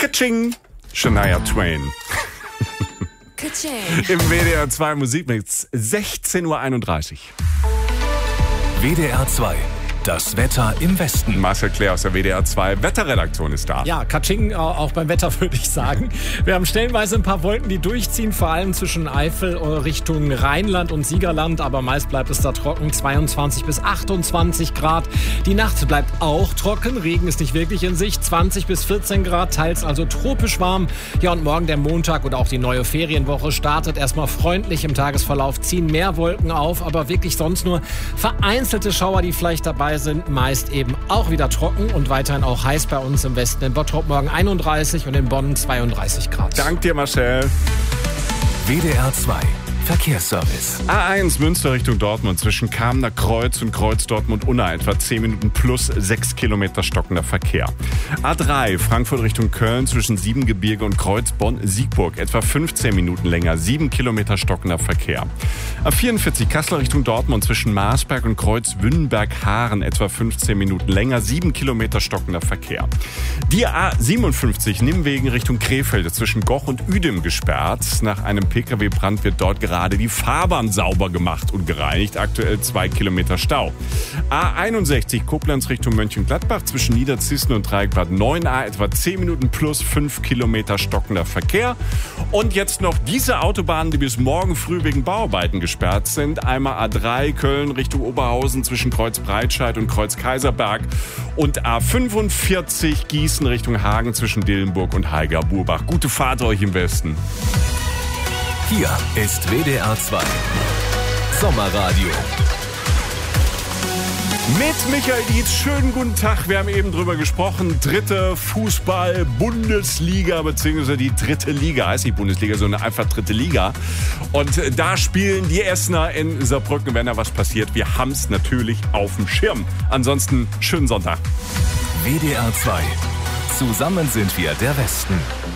Katsching! Shania Twain. Im WDR 2 Musikmix 16:31 Uhr. WDR 2. Das Wetter im Westen. Marcel Claire aus der WDR 2 Wetterredaktion ist da. Ja, Katsching auch beim Wetter, würde ich sagen. Wir haben stellenweise ein paar Wolken, die durchziehen, vor allem zwischen Eifel Richtung Rheinland und Siegerland. Aber meist bleibt es da trocken, 22 bis 28 Grad. Die Nacht bleibt auch trocken, Regen ist nicht wirklich in Sicht, 20 bis 14 Grad, teils also tropisch warm. Ja, und morgen der Montag und auch die neue Ferienwoche startet erstmal freundlich. Im Tagesverlauf ziehen mehr Wolken auf, aber wirklich sonst nur vereinzelte Schauer, die vielleicht dabei sind, meist eben auch wieder trocken und weiterhin auch heiß bei uns im Westen. In Bottrop morgen 31 und in Bonn 32 Grad. Dank dir, Marcel. WDR 2. Verkehrsservice. A1 Münster Richtung Dortmund zwischen Kamener Kreuz und Kreuz Dortmund-Unna etwa 10 Minuten plus 6 Kilometer stockender Verkehr. A3 Frankfurt Richtung Köln zwischen Siebengebirge und Kreuz Bonn-Siegburg etwa 15 Minuten länger, 7 Kilometer stockender Verkehr. A44 Kassel Richtung Dortmund zwischen Marsberg und Kreuz Wünnenberg-Haaren etwa 15 Minuten länger, 7 Kilometer stockender Verkehr. Die A57 Nimwegen Richtung Krefeld zwischen Goch und Uedem gesperrt. Nach einem Pkw-Brand wird dort gerade die Fahrbahn sauber gemacht und gereinigt. Aktuell 2 Kilometer Stau. A61 Koblenz Richtung Mönchengladbach zwischen Niederzissen und Dreieckbad 9a etwa 10 Minuten plus 5 Kilometer stockender Verkehr. Und jetzt noch diese Autobahnen, die bis morgen früh wegen Bauarbeiten gesperrt sind. Einmal A3 Köln Richtung Oberhausen zwischen Kreuz Breitscheid und Kreuz Kaiserberg und A45 Gießen Richtung Hagen zwischen Dillenburg und Haiger-Burbach. Gute Fahrt euch im Westen. Hier ist WDR 2 Sommerradio. Mit Michael Dietz, schönen guten Tag. Wir haben eben drüber gesprochen. Dritte Fußball-Bundesliga, beziehungsweise die dritte Liga. Heißt nicht Bundesliga, sondern einfach dritte Liga. Und da spielen die Essener in Saarbrücken. Wenn da was passiert, wir haben es natürlich auf dem Schirm. Ansonsten schönen Sonntag. WDR 2. Zusammen sind wir der Westen.